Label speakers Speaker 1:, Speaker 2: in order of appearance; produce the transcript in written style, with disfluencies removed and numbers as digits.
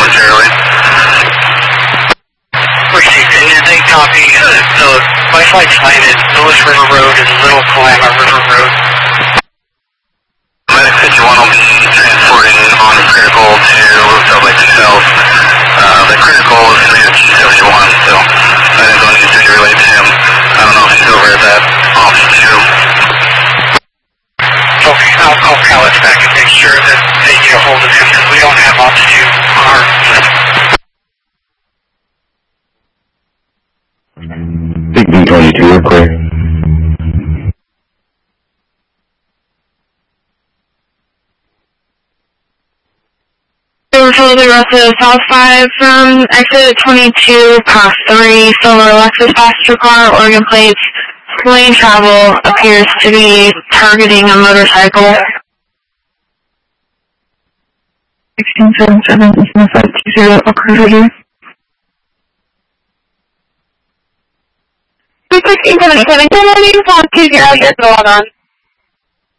Speaker 1: momentarily.
Speaker 2: Received, and did they copy the Wi-Fi sighted Lewis River Road and Little Kalama River Road?
Speaker 1: Medic 51 will be transporting on the critical to Salt Lake South. The critical is going to be at G71, so that info needs to be relayed to him. I don't know if he's over at that office too.
Speaker 2: Okay, I'll call Palace back and make sure that they get a hold of him, because we don't have Ops 2 on our list.
Speaker 3: Big B22, you're clear.
Speaker 4: Totally rest of South 5 from exit 22 past 3, silver Lexus passenger car, Oregon plates, lane travel appears to be targeting a motorcycle. 1677 Eastern 520 Oak 1677, can you talk to your log on?